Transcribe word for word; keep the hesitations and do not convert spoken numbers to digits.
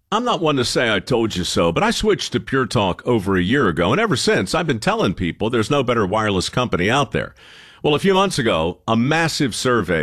I'm not one to say I told you so, but I switched to Pure Talk over a year ago, and ever since, I've been telling people there's no better wireless company out there. Well, a few months ago, a massive survey